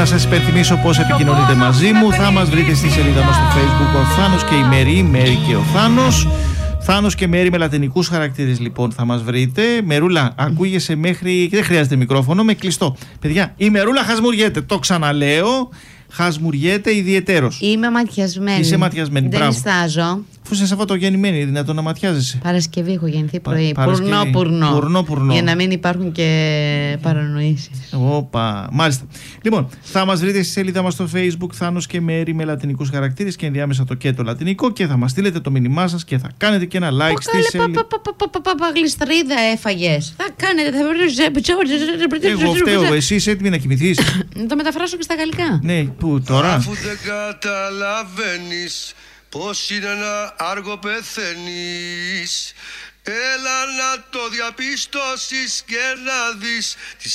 Να σας υπενθυμίσω πώς επικοινωνείτε μαζί μου. Θα μας βρείτε στη σελίδα μας στο Facebook ο Θάνος και η Μέρη, η Μέρη και ο Θάνος. Θάνος και Μέρη με λατινικούς χαρακτήρες λοιπόν θα μας βρείτε. Μερούλα, ακούγεσαι μέχρι. Δεν χρειάζεται μικρόφωνο, με κλειστό. Παιδιά, η Μερούλα χασμουριέται. Το ξαναλέω. Χασμουριέται ιδιαιτέρως. Είμαι ματιασμένη. Είσαι ματιασμένη. Δεν μπράβο. νιστάζω. Αφού είσαι Σαββατογεννημένη, είναι δυνατόν να ματιάζεσαι. Παρασκευή έχω γεννηθεί πρωί. Παρασκευή. Πουρνό. Για να μην υπάρχουν και παρανοήσεις. Όπα. Μάλιστα. Λοιπόν, θα μας βρείτε στη σελίδα μας στο Facebook Θάνος και Μέρη με λατινικούς χαρακτήρες και ενδιάμεσα το και το λατινικό και θα μας στείλετε το μήνυμά σας και θα κάνετε και ένα like στη σελίδα. Γλιστρίδα έφαγες. Θα κάνετε. Εγώ φταίω. Εσύ είσαι έτοιμη να κοιμηθείς? Να το μεταφράσω και στα γαλλικά. Ναι, πού τώρα? Αφού δεν καταλαβαίνεις πως είναι ένα άργο πεθαίνεις, έλα να το διαπιστώσεις και να δεις